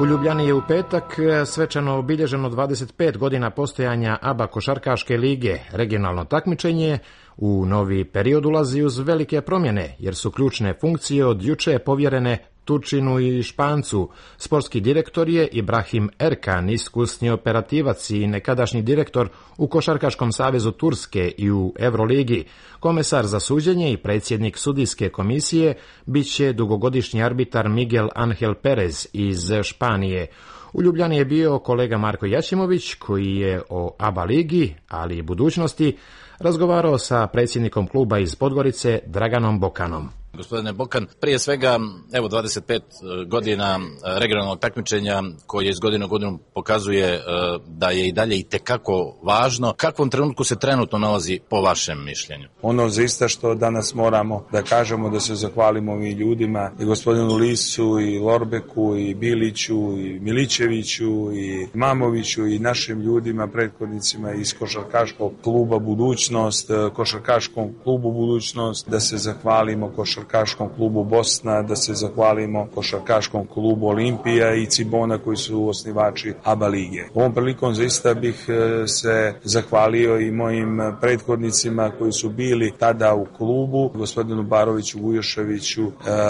U Ljubljani je u petak svečano obilježeno 25 godina postojanja ABA košarkaške lige. Regionalno takmičenje u novi period ulazi uz velike promjene, jer su ključne funkcije od juče povjerene Turčinu i Špancu. Sportski direktor je Ibrahim Erkan, iskusni operativac i nekadašnji direktor u Košarkaškom savezu Turske i u Euroligi. Komesar za suđenje i predsjednik sudijske komisije bit će dugogodišnji arbitar Miguel Angel Perez iz Španije. U Ljubljani je bio kolega Marko Jačimović, koji je o ABA ligi, ali i budućnosti, razgovarao sa predsjednikom kluba iz Podgorice Draganom Bokanom. Gospodine Bokan, prije svega, evo 25 godina regionalnog takmičenja koje iz godine u godinu pokazuje da je i dalje itekako važno. Kakvom trenutku se trenutno nalazi po vašem mišljenju? Ono zaista što danas moramo da kažemo, da se zahvalimo i ljudima, i gospodinu Lisu, i Lorbeku, i Biliću, i Milićeviću, i Mamoviću, i našim ljudima, prethodnicima iz Košarkaškog kluba Budućnost, Košarkaškom klubu Budućnost, da se zahvalimo Košarkaškom klubu Bosna, da se zahvalimo Košarkaškom klubu Olimpija i Cibona, koji su osnivači ABA lige. Ovom prilikom zaista bih se zahvalio i mojim prethodnicima koji su bili tada u klubu, gospodinu Baroviću, Vujoševiću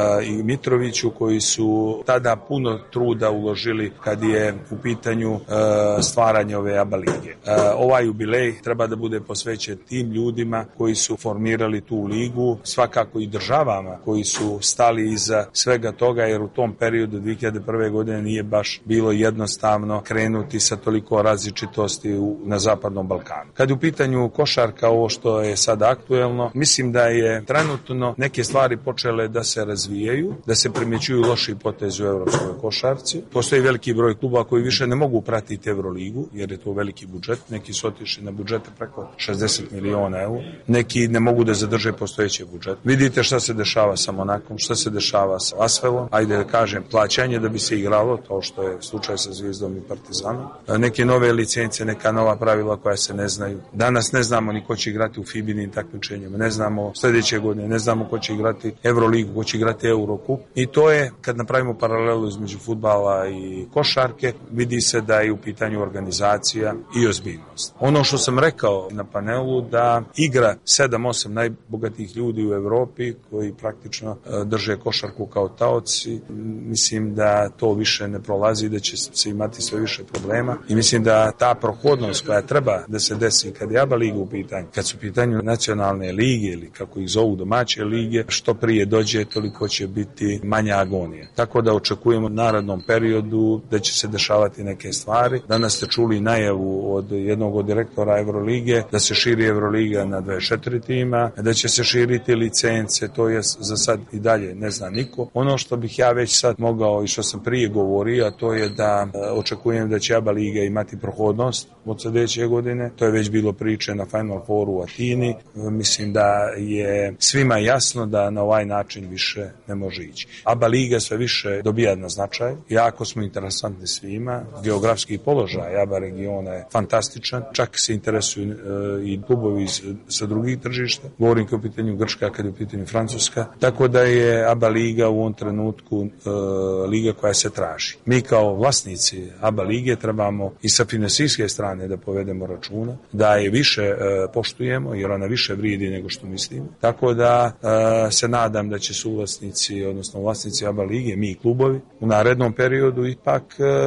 i Mitroviću, koji su tada puno truda uložili kad je u pitanju stvaranje ove ABA lige. Ovaj jubilej treba da bude posvećen tim ljudima koji su formirali tu ligu, svakako i državama koji su stali iza svega toga, jer u tom periodu 2001. godine nije baš bilo jednostavno krenuti sa toliko različitosti na Zapadnom Balkanu. Kad je u pitanju košarka, ovo što je sada aktuelno, mislim da je trenutno neke stvari počele da se razvijaju, da se primjećuju loši potezi u evropskoj košarci. Postoji veliki broj kluba koji više ne mogu pratiti Euroligu, jer je to veliki budžet. Neki su otišli na budžete preko 60 miliona eura. Neki ne mogu da zadrže postojeći budžet. Vidite šta se dešava sa Monakom, šta se dešava sa Asvelom, ajde da kažem, plaćanje da bi se igralo, to što je slučaj sa Zvijezdom i Partizanom. Neke nove licence, neka nova pravila koja se ne znaju. Danas ne znamo ni ko će igrati u FIBA-inim takmičenjima, ne znamo sljedeće godine, ne znamo ko će igrati Euroligu, ko će igrati Eurocup. I to je, kad napravimo paralelu između fudbala i košarke, vidi se da je u pitanju organizacija i ozbiljnost. Ono što sam rekao na panelu, da igra 7-8 najbogatijih ljudi u Evropi koji praktično drže košarku kao taoci, mislim da to više ne prolazi, da će se imati sve više problema i mislim da ta prohodnost koja treba da se desi kad je ABA liga u pitanju, kad su u pitanju nacionalne lige ili kako ih zovu domaće lige, što prije dođe, toliko će biti manja agonija. Tako da očekujemo u narednom periodu da će se dešavati neke stvari. Danas ste čuli najavu od jednog od direktora Eurolige da se širi Euroliga na 24 tima, da će se širiti licence, to je za sad i dalje ne zna niko. Ono što bih ja već sad mogao i što sam prije govorio, a to je da očekujem da će ABA liga imati prohodnost od sljedeće godine. To je već bilo priče na Final Fouru u Atini. Mislim da je svima jasno da na ovaj način više ne može ići. ABA liga sve više dobija na značaj. Jako smo interesantni svima. Geografski položaj ABA regiona je fantastičan. Čak se interesuju i klubovi sa drugih tržišta. Govorim kao u pitanju Grčka, kad je u pitanju Francuska. Tako da je ABA liga u ovom trenutku liga koja se traži. Mi kao vlasnici ABA lige trebamo i sa finansijske strane da povedemo računa, da je više poštujemo, jer ona više vrijedi nego što mislimo. Tako da se nadam da će suvlasnici, odnosno vlasnici ABA lige, mi klubovi, u narednom periodu ipak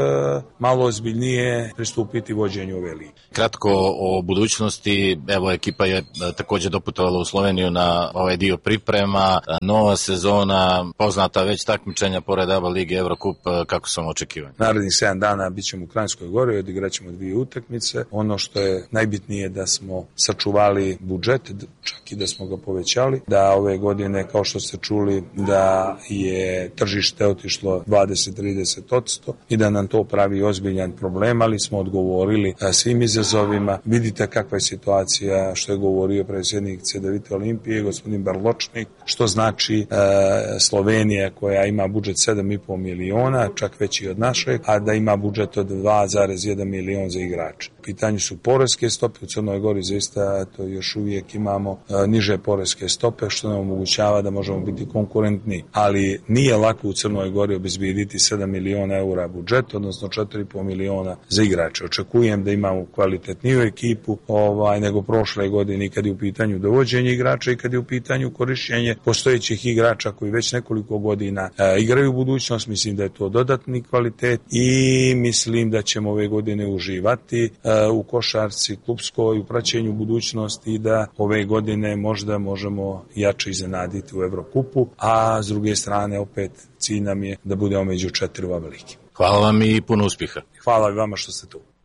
malo ozbiljnije pristupiti vođenju ove lige. Kratko o budućnosti. Evo, ekipa je također doputovala u Sloveniju na ovaj dio priprema. Nova sezona, poznata već takmičenja pored ABA lige, Eurocup, kako sam očekivao? Narednih 7 dana bit ćemo u Kranjskoj Gori, odigrat ćemo 2 utakmice. Ono što je najbitnije da smo sačuvali budžet, čak i da smo ga povećali, da ove godine, kao što ste čuli, da je tržište otišlo 20-30% i da nam to pravi ozbiljan problem, ali smo odgovorili svim izazovima. Vidite kakva je situacija, što je govorio predsjednik CDVita Olimpije, gospodin Barločnik, što znači Slovenija koja ima budžet 7,5 miliona, čak veći od našeg, a da ima budžet od 2,1 milion za igrače. pitanju su poreske stope u Crnoj Gori, zaista to još uvijek imamo niže poreske stope, što nam omogućava da možemo biti konkurentni, ali nije lako u Crnoj Gori obezbijediti 7 miliona eura budžet, odnosno 4,5 miliona za igrače. Očekujem da imamo kvalitetniju ekipu nego prošle godine, kad je u pitanju dovođenje igrača i kad je u pitanju korišćenje postojećih igrača koji već nekoliko godina igraju u budućnost. Mislim da je to dodatni kvalitet i mislim da ćemo ove godine uživati u košarci klupskoj, u praćenju budućnosti i da ove godine možda možemo jače iznenaditi u Evrokupu, a s druge strane opet cilj nam je da budemo među 4 u ABA ligi. Hvala vam i puno uspjeha. Hvala i vama što ste tu.